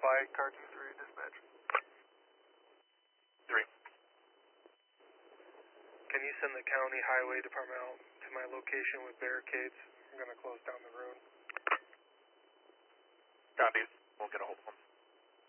reply, car 2-3, dispatch. 3. Can you send the county highway department out to my location with barricades? I'm going to close down the road. Copies. We'll get a hold of them.